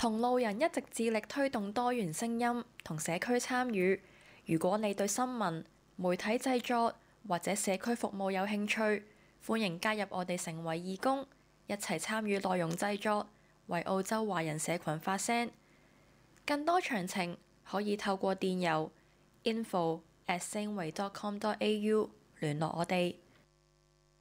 同路人一直致力推動多元聲音同社區參與。如果你對新聞、媒體製作或者社區服務有興趣，歡迎加入我哋成為義工，一齊參與內容製作，為澳洲華人社群發聲。更多詳情可以透過電郵info@sangway.com.au 聯絡我哋。